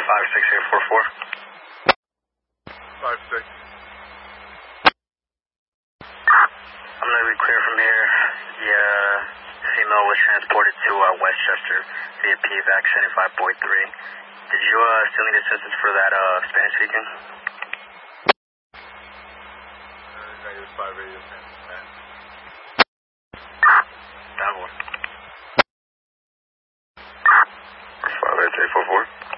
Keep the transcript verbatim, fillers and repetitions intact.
five six eight four four. five six. I'm going to be clear from here. Yeah, female was transported to uh, Westchester via P VAC seventy-five point three. Did you uh, still need assistance for that uh, Spanish speaking? Uh, negative five radio transfer. Down one. five eight eight four four.